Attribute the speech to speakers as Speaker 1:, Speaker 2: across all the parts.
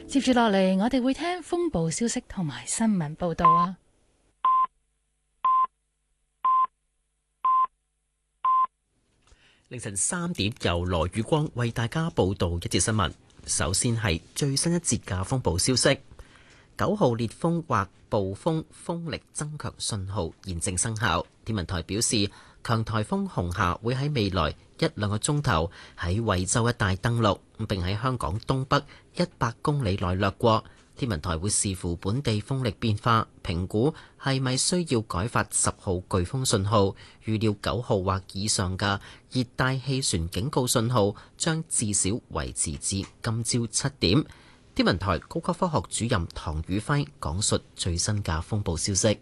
Speaker 1: 接住落嚟，我哋會聽風暴消息同埋新聞報道啊。
Speaker 2: 凌晨3點，由羅宇光為大家報道一節新聞。首先係最新一節嘅風暴消息，9號烈風或暴風風力增強信號現正生效。天文台表示，強颱風紅霞會喺未來1-2個鐘頭喺惠州一帶登陸，並喺香港東北100公里內掠過。天文台會視乎本地風力變化，評估係咪需要改發10號颶風信號。預料9號或以上嘅熱帶氣旋警告信號將至少維持至今朝7點。天文台高級科學主任唐宇輝講述最新嘅風暴消息。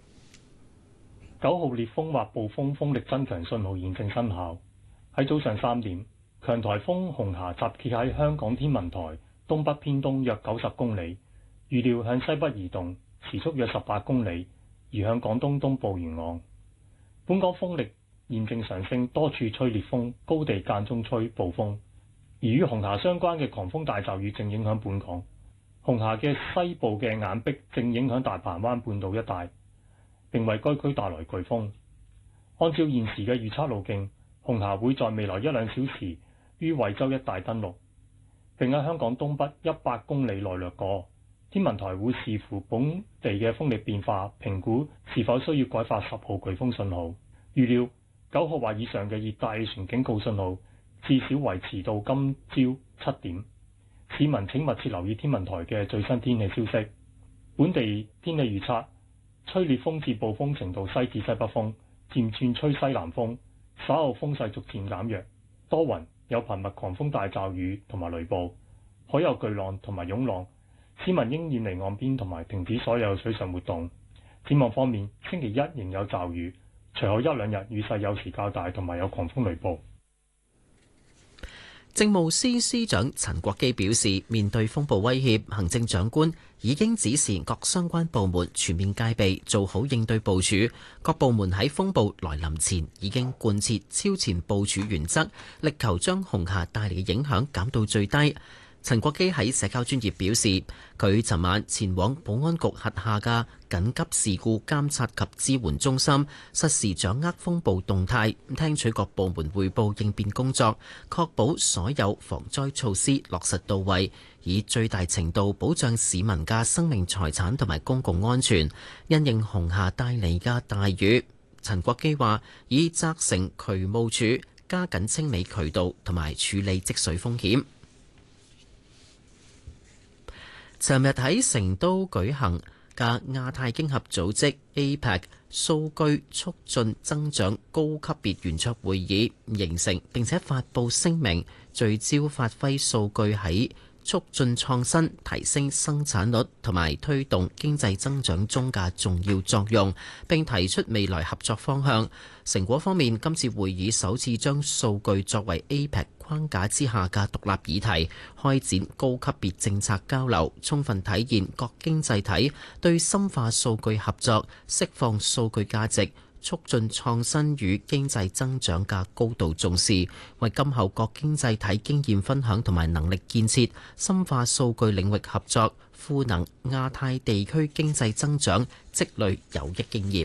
Speaker 3: 9號烈風或暴風風力增強信號現正生效。喺早上3點，強颱風紅霞集結喺香港天文台東北偏東約90公里。預料向西北移動，時速約18公里，移向廣東東部沿岸。本港風力現正上升，多處吹烈風，高地間中吹暴風。而與紅霞相關嘅狂風大驟雨正影響本港。紅霞嘅西部嘅眼壁正影響大鵬灣半島一帶，並為該區帶來颶風。按照現時嘅預測路徑，紅霞會在未來1-2小時於惠州一帶登陸，並喺香港東北100公里內掠過。天文台會視乎本地嘅風力變化，評估是否需要改發10號颶風信號。預料9號或以上嘅熱帶氣旋警告信號至少維持到今朝7點。市民請密切留意天文台嘅最新天氣消息。本地天氣預測，吹烈風至暴風程度西至西北風，漸轉吹西南風，稍後風勢逐漸減弱，多雲，有頻密狂風大驟雨同埋雷暴，海有巨浪同埋湧浪。市民應遠離岸邊同埋停止所有水上活動。展望方面，星期一仍有驟雨，隨後1-2日雨勢有時較大，同埋有狂風雷暴。
Speaker 2: 政務司司長陳國基表示，面對風暴威脅，行政長官已經指示各相關部門全面戒備，做好應對部署。各部門喺風暴來臨前已經貫徹超前部署原則，力求將紅霞帶嚟嘅影響減到最低。陳國基喺社交專頁表示，佢尋晚前往保安局轄下嘅緊急事故監察及支援中心，實時掌握風暴動態，聽取各部門匯報應變工作，確保所有防災措施落實到位，以最大程度保障市民嘅生命財產同埋公共安全。因應紅霞帶嚟嘅大雨，陳國基話已責成渠務署加緊清理渠道同埋處理積水風險。尋日喺成都舉行嘅亞太經合組織 APEC 數據促進增長高級別圓桌會議形成並且發布聲明，聚焦發揮數據喺促進創新、提升生產率同埋推動經濟增長中嘅重要作用，並提出未來合作方向。成果方面，今次會議首次將數據作為 APEC 框架之下嘅獨立議題，開展高級別政策交流，充分體現各經濟體對深化數據合作、釋放數據價值、促進創新與經濟增長嘅高度重視，為今後各經濟體經驗分享同埋能力建設、深化數據領域合作、賦能亞太地區經濟增長積累有益經驗。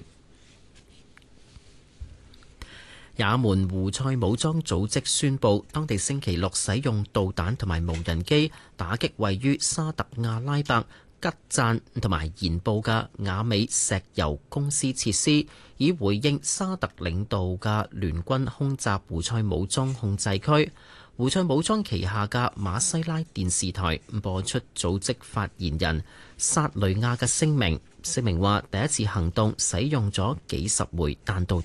Speaker 2: 也門胡塞武裝組織宣布，當地星期六使用導彈同埋無人機打擊位於沙特阿拉伯吉贊同埋鹽布嘅雅美石油公司設施，以回應沙特領導嘅聯軍空襲胡塞武裝控制區。胡塞武裝旗下嘅馬西拉電視台播出組織發言人薩雷亞嘅聲明，聲明話第一次行動使用咗幾十枚彈道